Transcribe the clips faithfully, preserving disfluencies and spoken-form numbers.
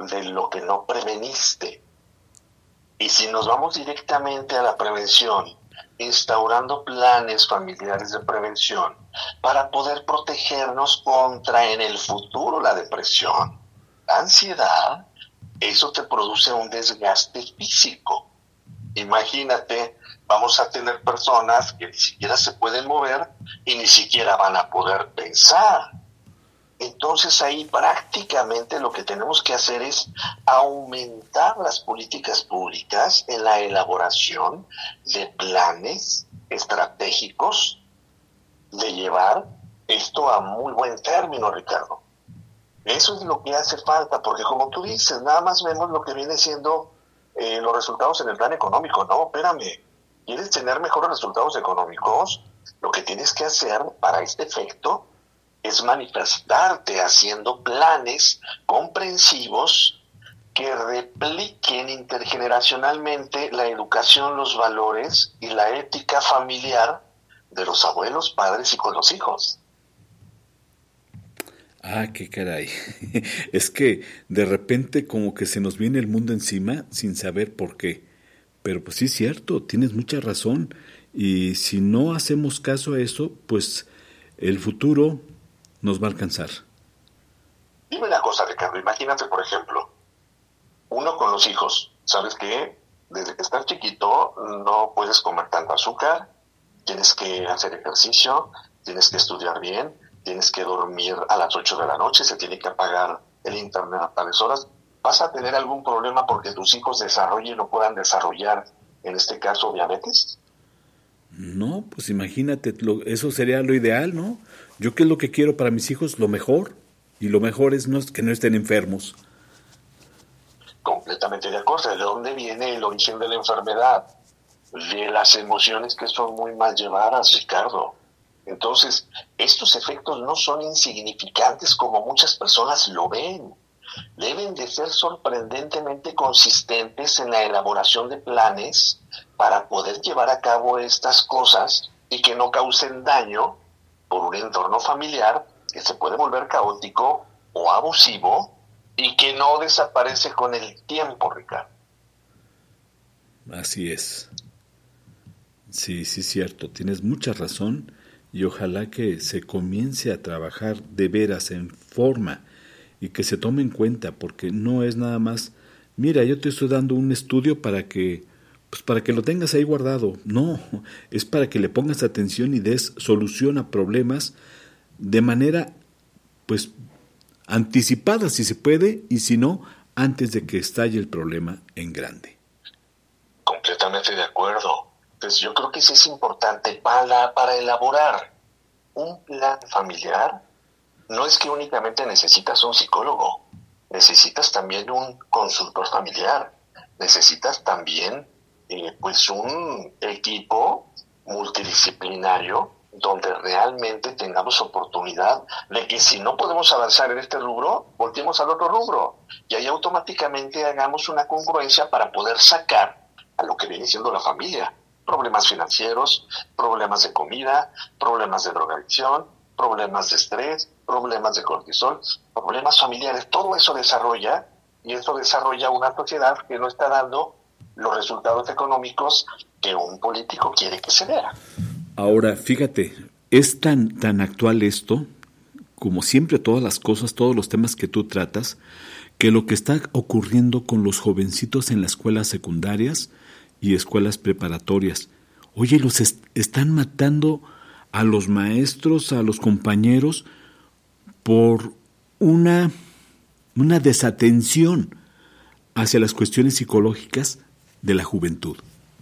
de lo que no preveniste. Y si nos vamos directamente a la prevención, instaurando planes familiares de prevención para poder protegernos contra en el futuro la depresión, la ansiedad, eso te produce un desgaste físico. Imagínate, vamos a tener personas que ni siquiera se pueden mover y ni siquiera van a poder pensar. Entonces ahí prácticamente lo que tenemos que hacer es aumentar las políticas públicas en la elaboración de planes estratégicos de llevar esto a muy buen término, Ricardo. Eso es lo que hace falta, porque como tú dices, nada más vemos lo que viene siendo eh, los resultados en el plan económico. No, espérame, ¿quieres tener mejores resultados económicos? Lo que tienes que hacer para este efecto es manifestarte haciendo planes comprensivos que repliquen intergeneracionalmente la educación, los valores y la ética familiar de los abuelos, padres y con los hijos. Ah, qué caray. Es que de repente como que se nos viene el mundo encima sin saber por qué. Pero pues sí es cierto, tienes mucha razón. Y si no hacemos caso a eso, pues el futuro nos va a alcanzar. Dime una cosa, Ricardo, imagínate, por ejemplo, uno con los hijos, ¿sabes qué? Desde que estás chiquito no puedes comer tanto azúcar, tienes que hacer ejercicio, tienes que estudiar bien, tienes que dormir a las ocho de la noche, se tiene que apagar el internet a tales horas. ¿Vas a tener algún problema porque tus hijos desarrollen o puedan desarrollar, en este caso, diabetes? No, pues imagínate, lo, eso sería lo ideal, ¿no? Yo qué es lo que quiero para mis hijos, lo mejor, y lo mejor es no, que no estén enfermos. Completamente de acuerdo. ¿De dónde viene el origen de la enfermedad? De las emociones que son muy mal llevadas, Ricardo. Entonces, estos efectos no son insignificantes como muchas personas lo ven. Deben de ser sorprendentemente consistentes en la elaboración de planes para poder llevar a cabo estas cosas y que no causen daño por un entorno familiar que se puede volver caótico o abusivo y que no desaparece con el tiempo, Ricardo. Así es. Sí, sí, cierto. Tienes mucha razón y ojalá que se comience a trabajar de veras en forma y que se tome en cuenta, porque no es nada más, mira, yo te estoy dando un estudio para que, pues para que lo tengas ahí guardado. No, es para que le pongas atención y des solución a problemas de manera, pues, anticipada si se puede, y si no, antes de que estalle el problema en grande. Completamente de acuerdo. Pues yo creo que sí es importante para, para elaborar un plan familiar. No es que únicamente necesitas un psicólogo, necesitas también un consultor familiar, necesitas también eh, pues un equipo multidisciplinario donde realmente tengamos oportunidad de que si no podemos avanzar en este rubro, volteemos al otro rubro y ahí automáticamente hagamos una congruencia para poder sacar a lo que viene siendo la familia. Problemas financieros, problemas de comida, problemas de drogadicción, problemas de estrés, problemas de cortisol, problemas familiares, todo eso desarrolla y eso desarrolla una sociedad que no está dando los resultados económicos que un político quiere que se vea. Ahora, fíjate, es tan, tan actual esto, como siempre todas las cosas, todos los temas que tú tratas, que lo que está ocurriendo con los jovencitos en las escuelas secundarias y escuelas preparatorias, oye, los est- están matando a los maestros, a los compañeros, por una, una desatención hacia las cuestiones psicológicas de la juventud.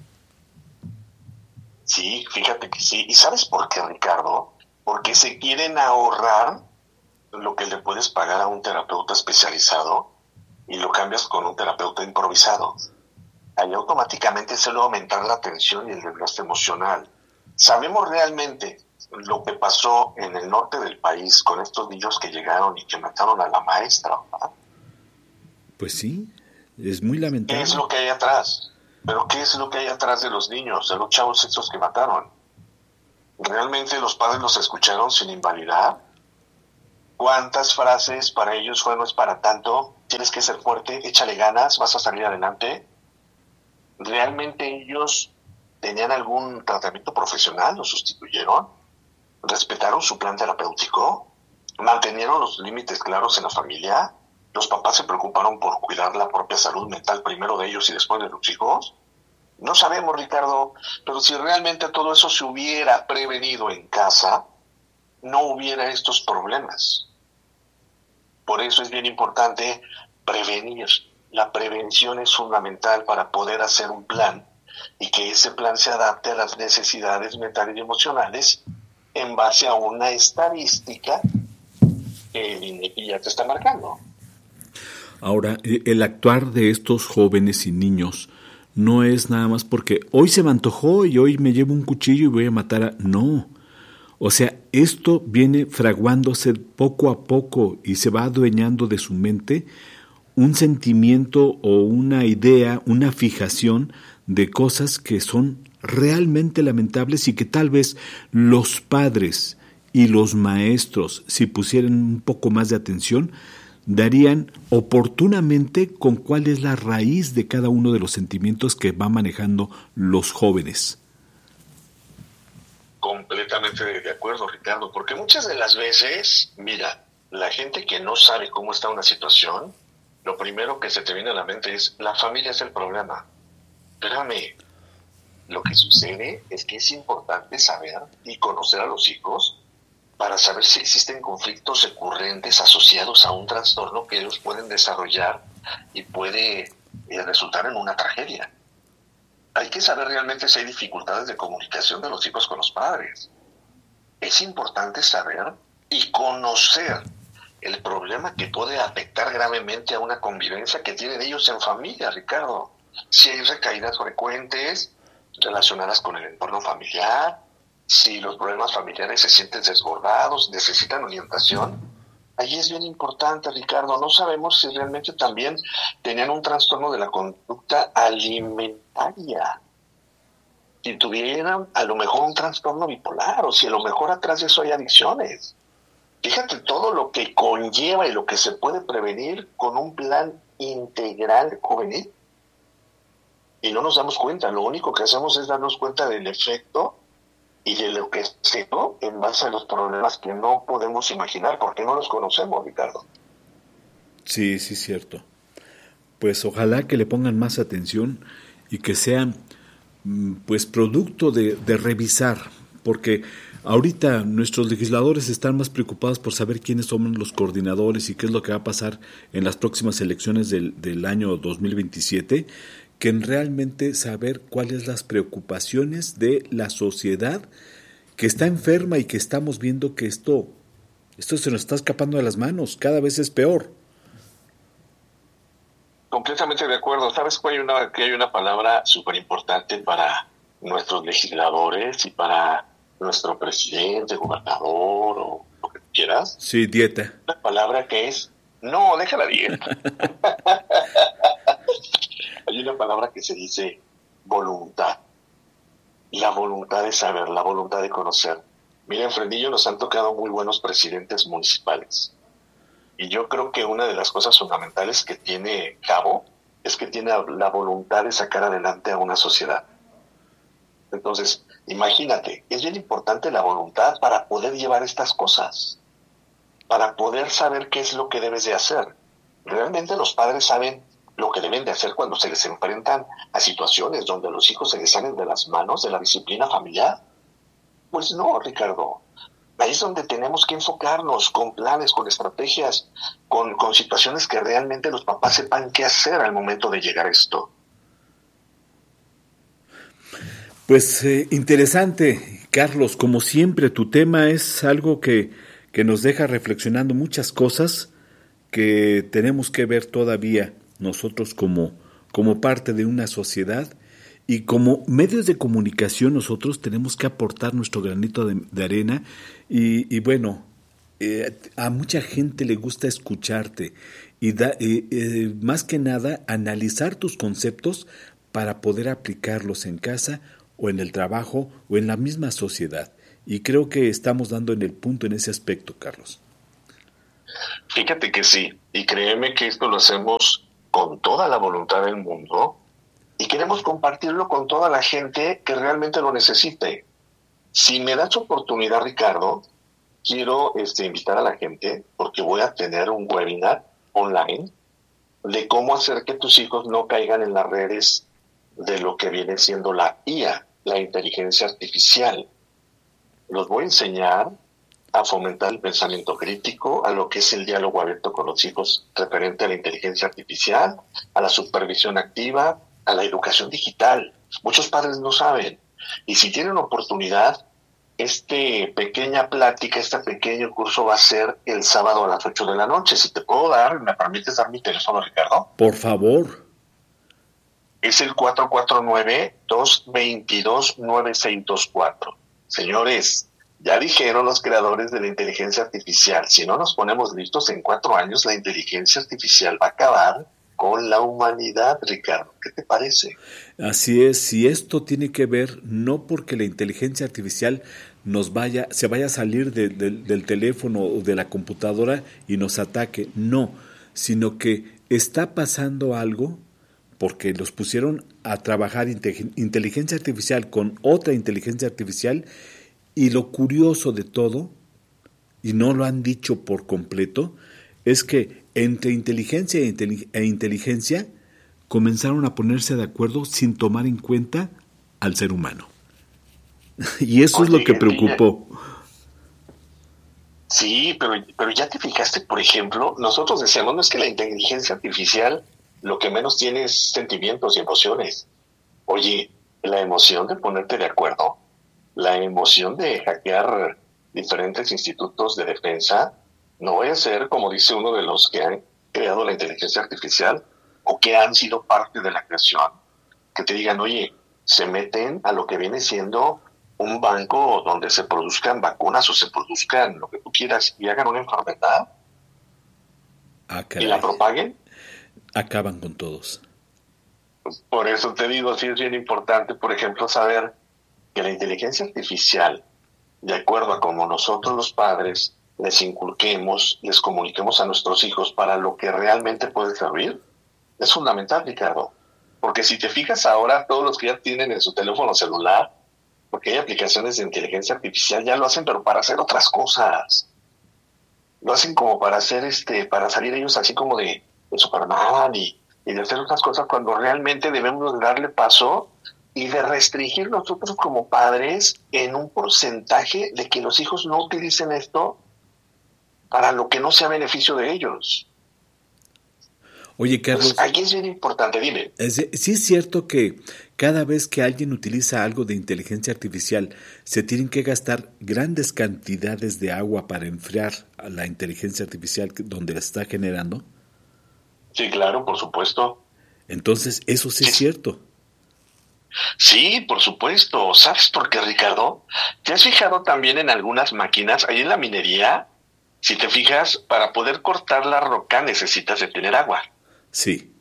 Sí, fíjate que sí. ¿Y sabes por qué, Ricardo? Porque se quieren ahorrar lo que le puedes pagar a un terapeuta especializado y lo cambias con un terapeuta improvisado. Ahí automáticamente se le va a aumentar la tensión y el desgaste emocional. ¿Sabemos realmente lo que pasó en el norte del país con estos niños que llegaron y que mataron a la maestra, ¿verdad? Pues sí, es muy lamentable. ¿Qué es lo que hay atrás? ¿Pero qué es lo que hay atrás de los niños, de los chavos estos que mataron? ¿Realmente los padres los escucharon sin invalidar? ¿Cuántas frases para ellos fue no es para tanto? tienes que ser fuerte, échale ganas, vas a salir adelante. ¿Realmente ellos tenían algún tratamiento profesional? ¿Lo sustituyeron? ¿Respetaron su plan terapéutico? ¿Mantenieron los límites claros en la familia? ¿Los papás se preocuparon por cuidar la propia salud mental primero de ellos y después de los hijos? No sabemos, Ricardo, pero si realmente todo eso se hubiera prevenido en casa, no hubiera estos problemas. Por eso es bien importante prevenir. La prevención es fundamental para poder hacer un plan y que ese plan se adapte a las necesidades mentales y emocionales en base a una estadística que el INEGI ya te está marcando. Ahora, el actuar de estos jóvenes y niños no es nada más porque hoy se me antojó y hoy me llevo un cuchillo y voy a matar a... No. O sea, esto viene fraguándose poco a poco y se va adueñando de su mente un sentimiento o una idea, una fijación de cosas que son realmente lamentables y que tal vez los padres y los maestros, si pusieran un poco más de atención, darían oportunamente con cuál es la raíz de cada uno de los sentimientos que van manejando los jóvenes. Completamente de acuerdo, Ricardo, porque muchas de las veces, mira, la gente que no sabe cómo está una situación, lo primero que se te viene a la mente es, la familia es el problema. Espérame, lo que sucede es que es importante saber y conocer a los hijos para saber si existen conflictos recurrentes asociados a un trastorno que ellos pueden desarrollar y puede eh, resultar en una tragedia. Hay que saber realmente si hay dificultades de comunicación de los hijos con los padres. Es importante saber y conocer el problema que puede afectar gravemente a una convivencia que tienen ellos en familia, Ricardo. Si hay recaídas frecuentes relacionadas con el entorno familiar, si los problemas familiares se sienten desbordados, necesitan orientación, ahí es bien importante, Ricardo. No sabemos si realmente también tenían un trastorno de la conducta alimentaria, si tuvieran a lo mejor un trastorno bipolar, o si a lo mejor atrás de eso hay adicciones. Fíjate todo lo que conlleva y lo que se puede prevenir con un plan integral juvenil. Y no nos damos cuenta, lo único que hacemos es darnos cuenta del efecto y de lo que se dio en base a los problemas que no podemos imaginar porque no los conocemos, Ricardo. Sí, sí, cierto. Pues ojalá que le pongan más atención y que sean pues producto de, de revisar, porque ahorita nuestros legisladores están más preocupados por saber quiénes son los coordinadores y qué es lo que va a pasar en las próximas elecciones del, del año dos mil veintisiete, que en realmente saber cuáles las preocupaciones de la sociedad que está enferma y que estamos viendo que esto, esto se nos está escapando de las manos, cada vez es peor. Completamente de acuerdo. ¿Sabes que hay una, que hay una palabra súper importante para nuestros legisladores y para nuestro presidente, gobernador o lo que quieras? Sí, dieta. Una palabra que es, no, deja la dieta. Hay una palabra que se dice voluntad. La voluntad de saber, la voluntad de conocer. Mira, en Fresnillo nos han tocado muy buenos presidentes municipales. Y yo creo que una de las cosas fundamentales que tiene Cabo es que tiene la voluntad de sacar adelante a una sociedad. Entonces, imagínate, es bien importante la voluntad para poder llevar estas cosas, para poder saber qué es lo que debes de hacer. Realmente los padres saben lo que deben de hacer cuando se les enfrentan a situaciones donde los hijos se les salen de las manos de la disciplina familiar. Pues no, Ricardo. Ahí es donde tenemos que enfocarnos con planes, con estrategias, con, con situaciones que realmente los papás sepan qué hacer al momento de llegar a esto. Pues eh, interesante, Carlos. Como siempre, tu tema es algo que, que nos deja reflexionando muchas cosas que tenemos que ver todavía nosotros como, como parte de una sociedad. Y como medios de comunicación nosotros tenemos que aportar nuestro granito de, de arena y, y bueno, eh, a mucha gente le gusta escucharte y da, eh, eh, más que nada analizar tus conceptos para poder aplicarlos en casa o en el trabajo o en la misma sociedad. Y creo que estamos dando en el punto en ese aspecto, Carlos. Fíjate que sí, y créeme que esto lo hacemos con toda la voluntad del mundo y queremos compartirlo con toda la gente que realmente lo necesite. Si me das oportunidad, Ricardo, quiero este, invitar a la gente porque voy a tener un webinar online de cómo hacer que tus hijos no caigan en las redes de lo que viene siendo la I A, la inteligencia artificial. Los voy a enseñar a fomentar el pensamiento crítico, a lo que es el diálogo abierto con los hijos referente a la inteligencia artificial, a la supervisión activa, a la educación digital. Muchos padres no saben. Y si tienen oportunidad, esta pequeña plática, este pequeño curso va a ser el sábado a las ocho de la noche. Si te puedo dar, ¿me permites dar mi teléfono, Ricardo? Por favor. Es el cuatro cuatro nueve, dos dos dos, nueve seis dos cuatro. Señores, ya dijeron los creadores de la inteligencia artificial, si no nos ponemos listos en cuatro años, la inteligencia artificial va a acabar con la humanidad, Ricardo. ¿Qué te parece? Así es, y esto tiene que ver no porque la inteligencia artificial nos vaya, se vaya a salir de, de, del teléfono o de la computadora y nos ataque, no, sino que está pasando algo porque los pusieron a trabajar inteligencia artificial con otra inteligencia artificial, y lo curioso de todo, y no lo han dicho por completo, es que entre inteligencia e inteligencia comenzaron a ponerse de acuerdo sin tomar en cuenta al ser humano. Y eso Oye, es lo que preocupó. Sí, pero, pero ya te fijaste, por ejemplo, nosotros decíamos, no es que la inteligencia artificial lo que menos tiene es sentimientos y emociones. Oye, la emoción de ponerte de acuerdo, la emoción de hackear diferentes institutos de defensa, no voy a ser, como dice uno de los que han creado la inteligencia artificial o que han sido parte de la creación, que te digan, oye, se meten a lo que viene siendo un banco donde se produzcan vacunas o se produzcan lo que tú quieras y hagan una enfermedad ah, y la propaguen. Acaban con todos. Por eso te digo, sí es bien importante, por ejemplo, saber que la inteligencia artificial, de acuerdo a como nosotros los padres les inculquemos, les comuniquemos a nuestros hijos para lo que realmente puede servir, es fundamental, Ricardo. Porque si te fijas ahora, todos los que ya tienen en su teléfono celular, porque hay aplicaciones de inteligencia artificial, ya lo hacen, pero para hacer otras cosas. Lo hacen como para hacer, este, para salir ellos así como de, de Superman y, y de hacer otras cosas, cuando realmente debemos darle paso y de restringir nosotros como padres en un porcentaje de que los hijos no utilicen esto para lo que no sea beneficio de ellos. Oye, Carlos, pues aquí es bien importante, dime. Es, sí es cierto que cada vez que alguien utiliza algo de inteligencia artificial, se tienen que gastar grandes cantidades de agua para enfriar a la inteligencia artificial donde la está generando. Sí, claro, por supuesto. Entonces, eso sí, sí es cierto. Sí, por supuesto. ¿Sabes por qué, Ricardo? ¿Te has fijado también en algunas máquinas? Ahí en la minería, si te fijas, para poder cortar la roca necesitas de tener agua. Sí.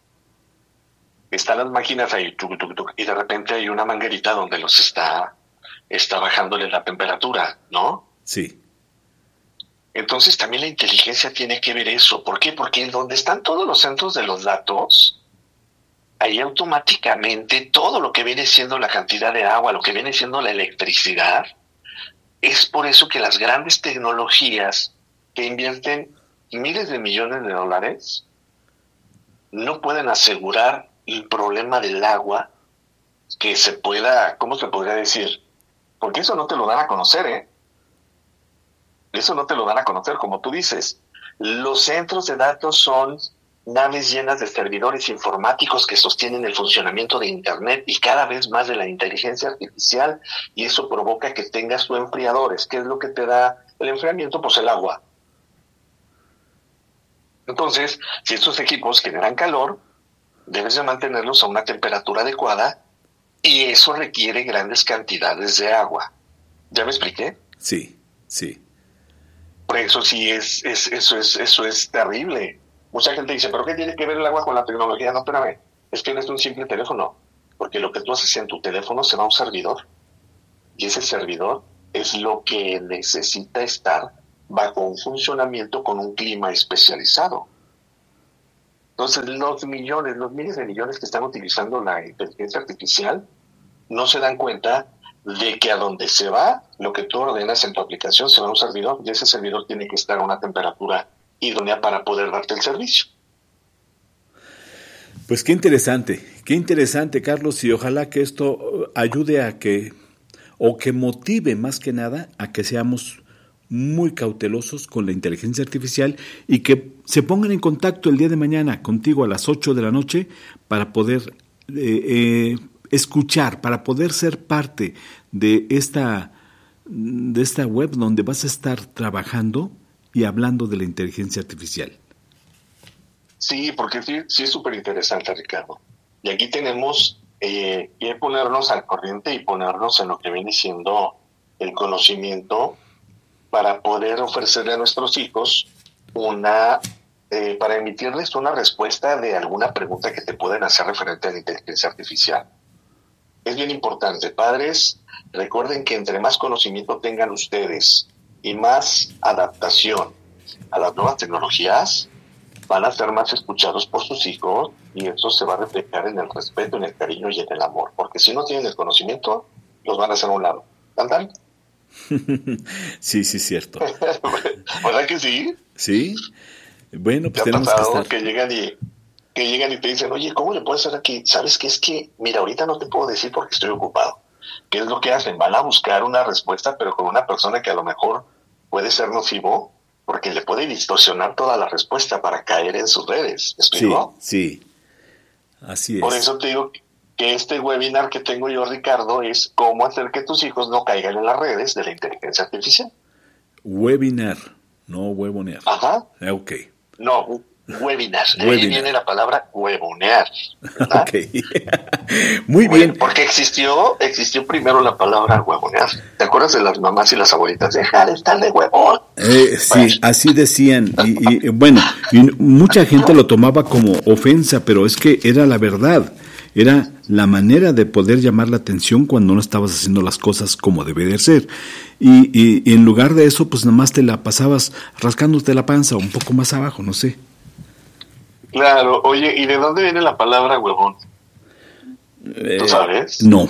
Están las máquinas ahí, tuc, tuc, tuc, y de repente hay una manguerita donde los está, está bajándole la temperatura, ¿no? Sí. Entonces también la inteligencia tiene que ver eso. ¿Por qué? Porque en donde están todos los centros de los datos, ahí automáticamente todo lo que viene siendo la cantidad de agua, lo que viene siendo la electricidad, es por eso que las grandes tecnologías que invierten miles de millones de dólares no pueden asegurar el problema del agua que se pueda, ¿cómo se podría decir? Porque eso no te lo dan a conocer, ¿eh? Eso no te lo dan a conocer, como tú dices. Los centros de datos son naves llenas de servidores informáticos que sostienen el funcionamiento de Internet y cada vez más de la inteligencia artificial, y eso provoca que tengas tu enfriadores. ¿Qué es lo que te da el enfriamiento? Pues el agua. Entonces, si estos equipos generan calor, debes de mantenerlos a una temperatura adecuada y eso requiere grandes cantidades de agua. ¿Ya me expliqué? Sí, sí. Por eso sí es, es, eso es, eso es terrible. Mucha gente dice, ¿pero qué tiene que ver el agua con la tecnología? No, espérame, es que no es un simple teléfono, porque lo que tú haces en tu teléfono se va a un servidor y ese servidor es lo que necesita estar bajo un funcionamiento con un clima especializado. Entonces, los millones, los miles de millones que están utilizando la inteligencia artificial no se dan cuenta de que a donde se va, lo que tú ordenas en tu aplicación se va a un servidor, y ese servidor tiene que estar a una temperatura idónea para poder darte el servicio. Pues qué interesante, qué interesante, Carlos, y ojalá que esto ayude a que, o que motive más que nada a que seamos muy cautelosos con la inteligencia artificial y que se pongan en contacto el día de mañana contigo a las ocho de la noche para poder eh, eh, escuchar, para poder ser parte de esta, de esta web donde vas a estar trabajando y hablando de la inteligencia artificial. Sí, porque sí, sí es súper interesante, Ricardo. Y aquí tenemos eh, que ponernos al corriente y ponernos en lo que viene siendo el conocimiento para poder ofrecerle a nuestros hijos una, eh, para emitirles una respuesta de alguna pregunta que te pueden hacer referente a la inteligencia artificial. Es bien importante, padres, recuerden que entre más conocimiento tengan ustedes y más adaptación a las nuevas tecnologías, van a ser más escuchados por sus hijos y eso se va a reflejar en el respeto, en el cariño y en el amor. Porque si no tienen el conocimiento, los van a hacer a un lado. ¿Andan? Sí, sí, cierto. ¿Verdad que sí? Sí. Bueno, pues ¿Te ha tenemos pasado que estar... que llegan y que llegan y te dicen, oye, ¿cómo le puedes hacer aquí? ¿Sabes qué? Es que, mira, ahorita no te puedo decir porque estoy ocupado. ¿Qué es lo que hacen? Van a buscar una respuesta, pero con una persona que a lo mejor puede ser nocivo, porque le puede distorsionar toda la respuesta para caer en sus redes. ¿Explico? Sí, sí, así es. Por eso te digo que este webinar que tengo yo, Ricardo, es cómo hacer que tus hijos no caigan en las redes de la inteligencia artificial. Webinar, no huevonear. Ajá. Ok. No, webinar. Webinar. Ahí viene la palabra huevonear. ¿Verdad? Ok. Muy Bueno, bien. porque existió, existió primero la palabra huevonear. ¿Te acuerdas de las mamás y las abuelitas? Deja de estar de huevón. Eh, sí, Bueno. así decían. Y, y bueno, y mucha gente lo tomaba como ofensa, pero es que era la verdad. Era la manera de poder llamar la atención cuando no estabas haciendo las cosas como debe de ser. Y, y, y en lugar de eso, pues nada más te la pasabas rascándote la panza un poco más abajo, no sé. Claro, oye, ¿y de dónde viene la palabra huevón? Eh, ¿Tú sabes? No.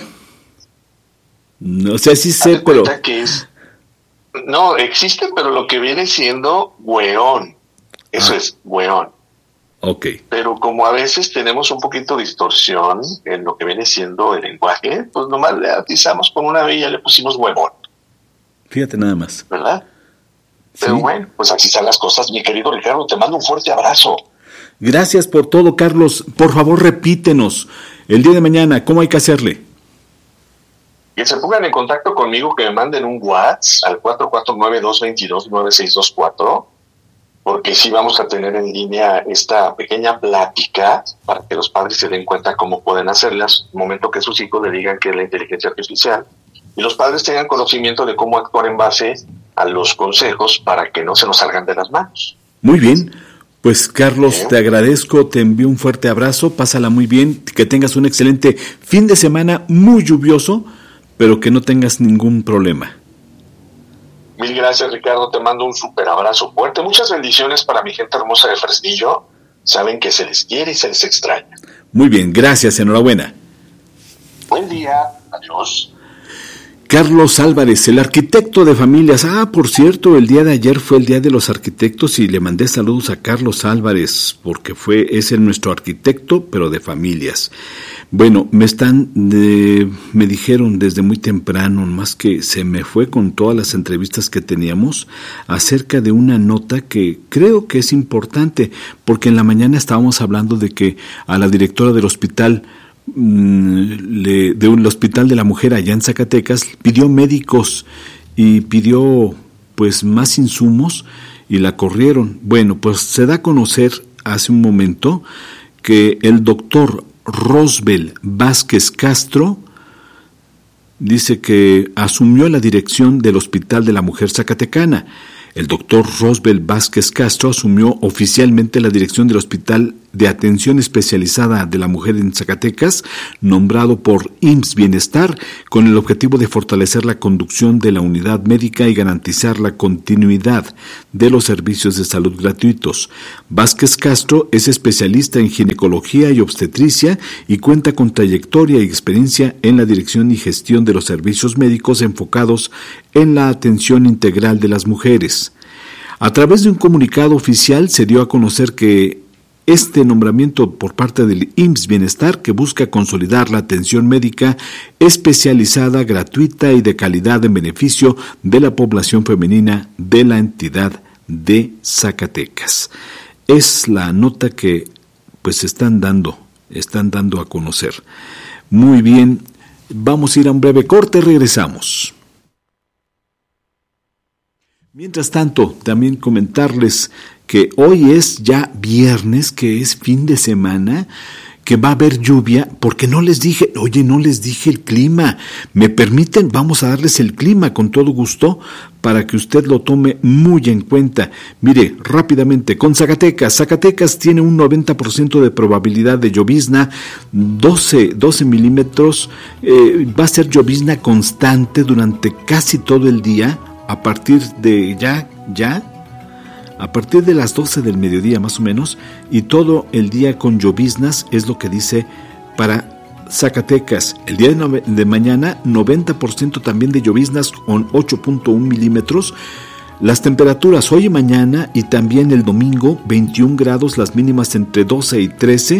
No sé si sé, Hazte pero... cuenta que es... No, existe, pero lo que viene siendo hueón. Eso Ah. es, hueón. Ok. Pero como a veces tenemos un poquito de distorsión en lo que viene siendo el lenguaje, pues nomás le atizamos con una B y ya le pusimos huevón, Fíjate nada más. ¿verdad? Sí. Pero bueno, pues así están las cosas, mi querido Ricardo. Te mando un fuerte abrazo. Gracias por todo, Carlos. Por favor, repítenos. El día de mañana, ¿cómo hay que hacerle? Que se pongan en contacto conmigo, que me manden un WhatsApp al cuatro cuatro nueve, dos dos dos, nueve seis dos cuatro, porque sí vamos a tener en línea esta pequeña plática para que los padres se den cuenta cómo pueden hacerlas en el momento que sus hijos le digan que es la inteligencia artificial, y los padres tengan conocimiento de cómo actuar en base a los consejos para que no se nos salgan de las manos. Muy bien. Pues, Carlos, ¿Sí? te agradezco, te envío un fuerte abrazo, pásala muy bien, que tengas un excelente fin de semana muy lluvioso, pero que no tengas ningún problema. Mil gracias, Ricardo. Te mando un súper abrazo fuerte. Muchas bendiciones para mi gente hermosa de Fresnillo. Saben que se les quiere y se les extraña. Muy bien, gracias, enhorabuena. Buen día. Adiós. Carlos Álvarez, el arquitecto de familias. Ah, por cierto, el día de ayer fue el Día de los Arquitectos y le mandé saludos a Carlos Álvarez porque fue es el nuestro arquitecto, pero de familias. Bueno, me están, de, me dijeron desde muy temprano, más que se me fue con todas las entrevistas que teníamos, acerca de una nota que creo que es importante, porque en la mañana estábamos hablando de que a la directora del hospital, Le, de un hospital de la mujer allá en Zacatecas, pidió médicos y pidió pues más insumos y la corrieron. Bueno, pues se da a conocer hace un momento que el doctor Rosbel Vázquez Castro dice que asumió la dirección del Hospital de la Mujer Zacatecana. El doctor Rosbel Vázquez Castro asumió oficialmente la dirección del Hospital de Atención Especializada de la Mujer en Zacatecas, nombrado por I M S S Bienestar, con el objetivo de fortalecer la conducción de la unidad médica y garantizar la continuidad de los servicios de salud gratuitos. Vázquez Castro es especialista en ginecología y obstetricia y cuenta con trayectoria y experiencia en la dirección y gestión de los servicios médicos enfocados en la atención integral de las mujeres. A través de un comunicado oficial se dio a conocer que este nombramiento por parte del I M S S Bienestar, que busca consolidar la atención médica especializada, gratuita y de calidad en beneficio de la población femenina de la entidad de Zacatecas. Es la nota que pues están dando, están dando a conocer. Muy bien, vamos a ir a un breve corte, regresamos. Mientras tanto, también comentarles que hoy es ya viernes, que es fin de semana, que va a haber lluvia, porque no les dije, oye, no les dije el clima. ¿Me permiten? Vamos a darles el clima con todo gusto para que usted lo tome muy en cuenta. Mire, rápidamente, con Zacatecas. Zacatecas tiene un noventa por ciento de probabilidad de llovizna, doce, doce milímetros. Eh, va a ser llovizna constante durante casi todo el día. A partir de ya, ya, a partir de las doce del mediodía más o menos, y todo el día con lloviznas, es lo que dice para Zacatecas. El día de, no, de mañana, noventa por ciento también de lloviznas con ocho punto uno milímetros. Las temperaturas hoy y mañana y también el domingo, veintiún grados, las mínimas entre doce y trece,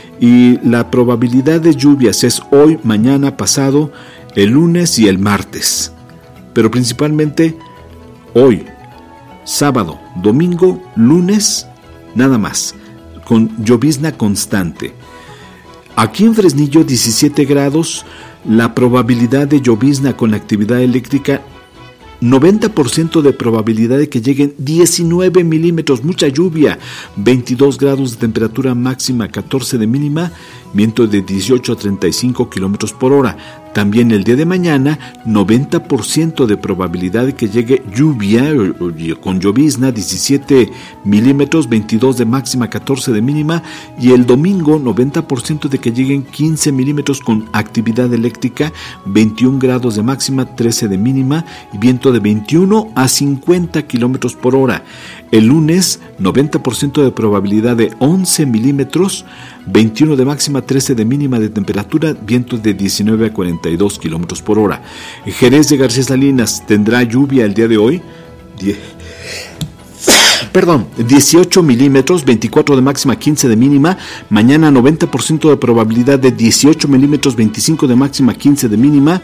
y la probabilidad de lluvias es hoy, mañana, pasado, el lunes y el martes. Pero principalmente hoy, sábado, domingo, lunes, nada más, con llovizna constante. Aquí en Fresnillo, diecisiete grados, la probabilidad de llovizna con actividad eléctrica, noventa por ciento de probabilidad de que lleguen diecinueve milímetros, mucha lluvia, veintidós grados de temperatura máxima, catorce de mínima, viento de dieciocho a treinta y cinco kilómetros por hora. También el día de mañana, noventa por ciento de probabilidad de que llegue lluvia con llovizna, diecisiete milímetros, veintidós de máxima, catorce de mínima. Y el domingo, noventa por ciento de que lleguen quince milímetros con actividad eléctrica, veintiún grados de máxima, trece de mínima y viento de veintiuno a cincuenta kilómetros por hora. El lunes, noventa por ciento de probabilidad de once milímetros, veintiuno de máxima, trece de mínima de temperatura, vientos de diecinueve a cuarenta y dos kilómetros por hora. Jerez de García Salinas tendrá lluvia el día de hoy, die... perdón, dieciocho milímetros, veinticuatro de máxima, quince de mínima. Mañana noventa por ciento de probabilidad de dieciocho milímetros, veinticinco de máxima, quince de mínima.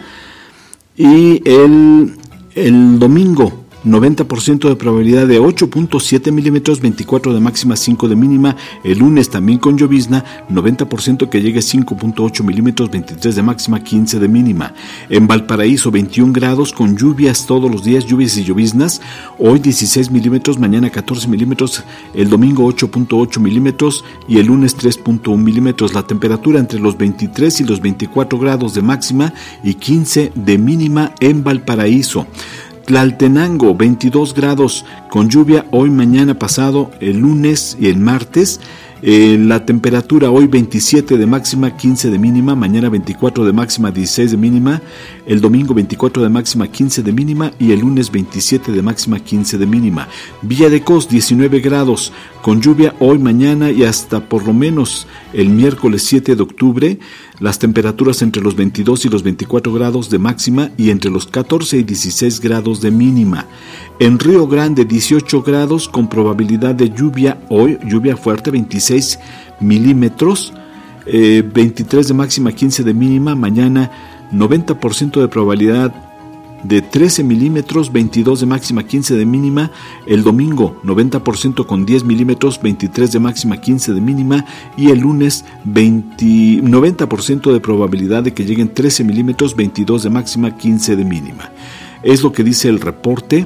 Y el, el domingo, noventa por ciento de probabilidad de ocho punto siete milímetros, veinticuatro de máxima, cinco de mínima. El lunes también con llovizna, noventa por ciento que llegue cinco punto ocho milímetros, veintitrés de máxima, quince de mínima. En Valparaíso, veintiún grados con lluvias todos los días, lluvias y lloviznas. Hoy dieciséis milímetros, mañana catorce milímetros, el domingo ocho punto ocho milímetros y el lunes tres punto uno milímetros. La temperatura entre los veintitrés y los veinticuatro grados de máxima y quince de mínima en Valparaíso. Tlaltenango, veintidós grados con lluvia hoy, mañana, pasado, el lunes y el martes. Eh, la temperatura hoy veintisiete de máxima, quince de mínima, mañana veinticuatro de máxima, dieciséis de mínima, el domingo veinticuatro de máxima, quince de mínima y el lunes veintisiete de máxima, quince de mínima. Villa de Cos, diecinueve grados con lluvia hoy, mañana y hasta por lo menos el miércoles siete de octubre. Las temperaturas entre los veintidós y los veinticuatro grados de máxima y entre los catorce y dieciséis grados de mínima. En Río Grande, dieciocho grados con probabilidad de lluvia hoy, lluvia fuerte, veintiséis milímetros, eh, veintitrés de máxima, quince de mínima. Mañana, noventa por ciento de probabilidad de trece milímetros, veintidós de máxima, quince de mínima. El domingo, noventa por ciento con diez milímetros, veintitrés de máxima, quince de mínima. Y el lunes, veinte, noventa por ciento de probabilidad de que lleguen trece milímetros, veintidós de máxima, quince de mínima. Es lo que dice el reporte.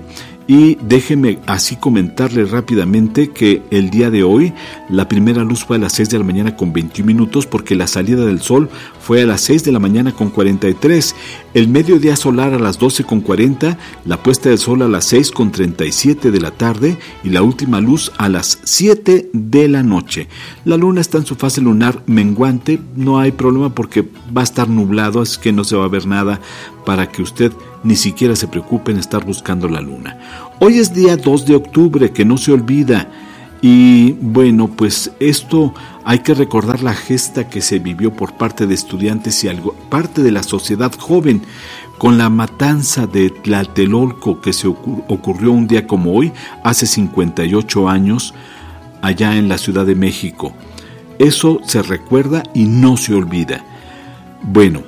Y déjeme así comentarle rápidamente que el día de hoy la primera luz fue a las seis de la mañana con veintiún minutos, porque la salida del sol fue a las seis de la mañana con cuarenta y tres, el mediodía solar a las doce con cuarenta, la puesta del sol a las seis con treinta y siete de la tarde y la última luz a las siete de la noche. La luna está en su fase lunar menguante, no hay problema porque va a estar nublado, así que no se va a ver nada para que usted ni siquiera se preocupe en estar buscando la luna. Hoy es día dos de octubre, que no se olvida. Y bueno, pues esto hay que recordar la gesta que se vivió por parte de estudiantes y algo, parte de la sociedad joven con la matanza de Tlatelolco, que se ocur- ocurrió un día como hoy, hace cincuenta y ocho años, allá en la Ciudad de México. Eso se recuerda y no se olvida. Bueno,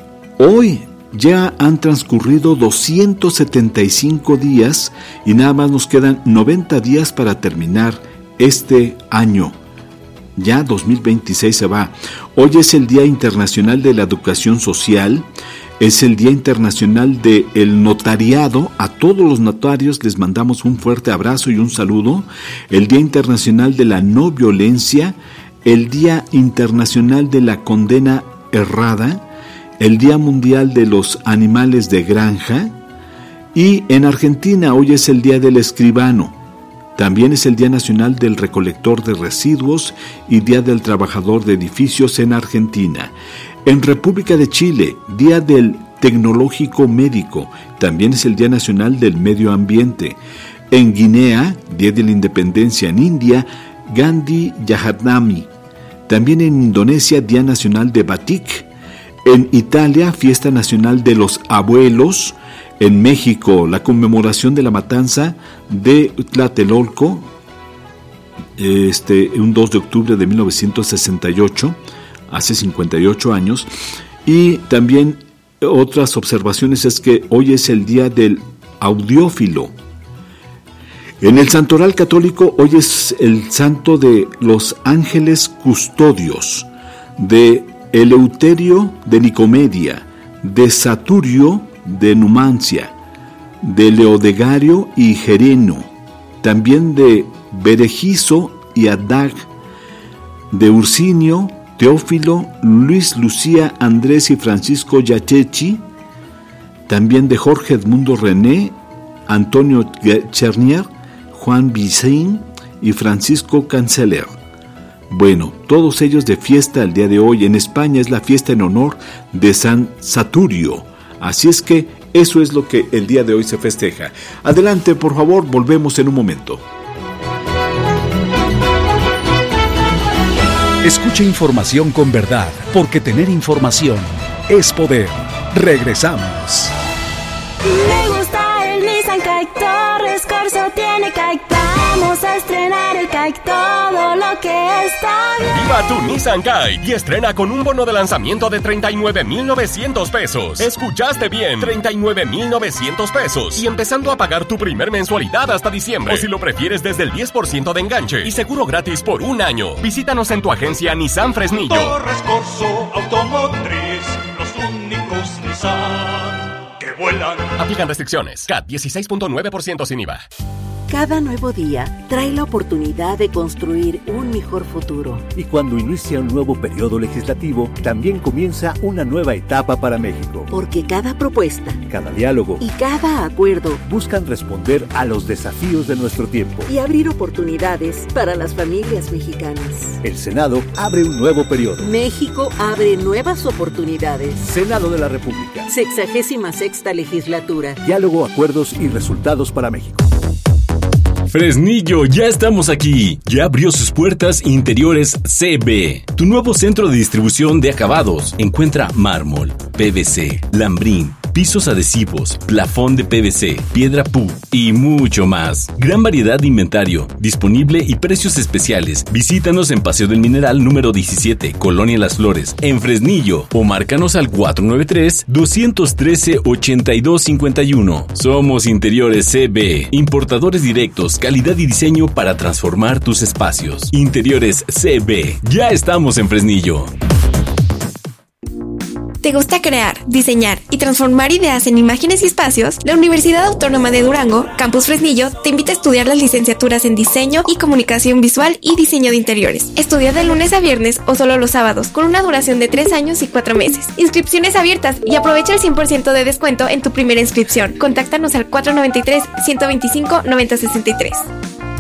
hoy ya han transcurrido doscientos setenta y cinco días y nada más nos quedan noventa días para terminar este año. Ya dos mil veintiséis se va. Hoy es el Día Internacional de la Educación Social, es el Día Internacional del Notariado. A todos los notarios les mandamos un fuerte abrazo y un saludo. El Día Internacional de la No Violencia, el Día Internacional de la Condena Errada, el Día Mundial de los Animales de Granja, y en Argentina hoy es el Día del Escribano. También es el Día Nacional del Recolector de Residuos y Día del Trabajador de Edificios en Argentina. En República de Chile, Día del Tecnológico Médico. También es el Día Nacional del Medio Ambiente. En Guinea, Día de la Independencia. En India, Gandhi Jayanti. También en Indonesia, Día Nacional de Batik. En Italia, Fiesta Nacional de los Abuelos. En México, la conmemoración de la matanza de Tlatelolco, este, un dos de octubre de mil novecientos sesenta y ocho, hace cincuenta y ocho años. Y también otras observaciones es que hoy es el Día del Audiófilo. En el Santoral Católico, hoy es el santo de los ángeles custodios, de Eleuterio de Nicomedia, de Saturio de Numancia, de Leodegario y Gereno, también de Berejizo y Adag, de Ursinio, Teófilo, Luis Lucía, Andrés y Francisco Yachechi, también de Jorge Edmundo René, Antonio Chernier, Juan Vicín y Francisco Canceller. Bueno, todos ellos de fiesta el día de hoy. En España es la fiesta en honor de San Saturio. Así es que eso es lo que el día de hoy se festeja. Adelante, por favor, volvemos en un momento. Escucha información con verdad, porque tener información es poder. Regresamos. Me gusta el Nissan Kite, Torres Corso tiene Kite. Vamos a estrenar el Kite, todo lo que está bien. Viva tu Nissan Kite y estrena con un bono de lanzamiento de treinta y nueve mil novecientos pesos. ¿Escuchaste bien? treinta y nueve mil novecientos pesos. Y empezando a pagar tu primer mensualidad hasta diciembre. O si lo prefieres, desde el diez por ciento de enganche y seguro gratis por un año. Visítanos en tu agencia Nissan Fresnillo. Torres Corso Automotriz, los únicos Nissan que vuelan. Aplican restricciones. C A T dieciséis punto nueve por ciento sin I V A. Cada nuevo día trae la oportunidad de construir un mejor futuro. Y cuando inicia un nuevo periodo legislativo, también comienza una nueva etapa para México. Porque cada propuesta, cada diálogo y cada acuerdo buscan responder a los desafíos de nuestro tiempo y abrir oportunidades para las familias mexicanas. El Senado abre un nuevo periodo. México abre nuevas oportunidades. Senado de la República. Sexagésima sexta legislatura. Diálogo, acuerdos y resultados para México. Fresnillo, ya estamos aquí. Ya abrió sus puertas Interiores C B, tu nuevo centro de distribución de acabados. Encuentra mármol, P V C, lambrín, pisos adhesivos, plafón de P V C, piedra P U y mucho más. Gran variedad de inventario, disponible y precios especiales. Visítanos en Paseo del Mineral número diecisiete, Colonia Las Flores, en Fresnillo, o márcanos al cuatro nueve tres, dos uno tres, ocho dos cinco uno. Somos Interiores C B, importadores directos, calidad y diseño para transformar tus espacios. Interiores C B, ya estamos en Fresnillo. ¿Te gusta crear, diseñar y transformar ideas en imágenes y espacios? La Universidad Autónoma de Durango, Campus Fresnillo, te invita a estudiar las licenciaturas en Diseño y Comunicación Visual y Diseño de Interiores. Estudia de lunes a viernes o solo los sábados, con una duración de tres años y cuatro meses. Inscripciones abiertas y aprovecha el cien por ciento de descuento en tu primera inscripción. Contáctanos al cuatro noventa y tres, ciento veinticinco, noventa sesenta y tres.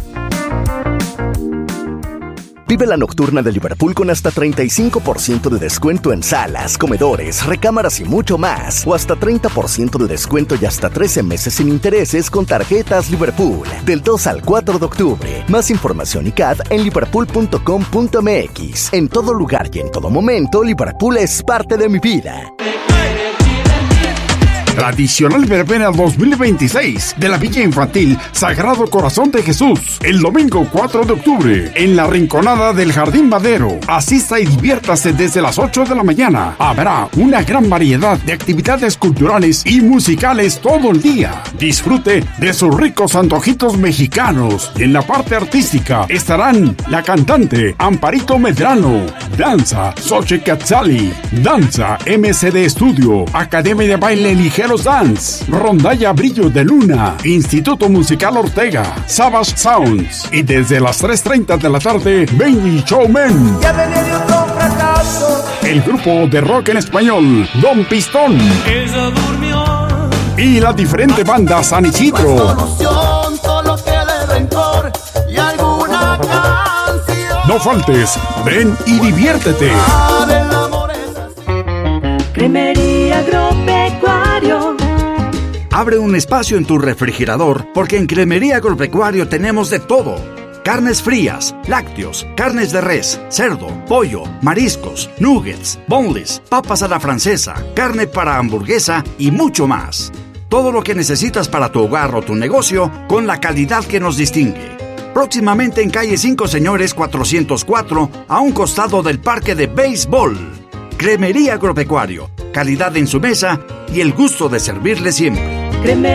Vive la nocturna de Liverpool con hasta treinta y cinco por ciento de descuento en salas, comedores, recámaras y mucho más. O hasta treinta por ciento de descuento y hasta trece meses sin intereses con tarjetas Liverpool. Del dos al cuatro de octubre. Más información y C A D en liverpool punto com punto m x. En todo lugar y en todo momento, Liverpool es parte de mi vida. Tradicional Verbena dos mil veintiséis de la Villa Infantil Sagrado Corazón de Jesús, el domingo cuatro de octubre, en la Rinconada del Jardín Madero. Asista y diviértase desde las ocho de la mañana. Habrá una gran variedad de actividades culturales y musicales todo el día. Disfrute de sus ricos antojitos mexicanos. En la parte artística estarán la cantante Amparito Medrano, danza Xoche Catzali, danza M C D Studio, Academia de Baile Ligero Dance, Rondalla Brillo de Luna, Instituto Musical Ortega, Savage Sounds y desde las tres treinta de la tarde, Benny Showman. El grupo de rock en español, Don Pistón. Y la diferente banda San Isidro. No faltes, ven y diviértete. Cremería Agropecuario. Abre un espacio en tu refrigerador porque en Cremería Agropecuario tenemos de todo. Carnes frías, lácteos, carnes de res, cerdo, pollo, mariscos, nuggets, boneless, papas a la francesa, carne para hamburguesa y mucho más. Todo lo que necesitas para tu hogar o tu negocio con la calidad que nos distingue. Próximamente en calle cinco Señores cuatrocientos cuatro, a un costado del parque de béisbol. Cremería Agropecuario, calidad en su mesa y el gusto de servirle siempre.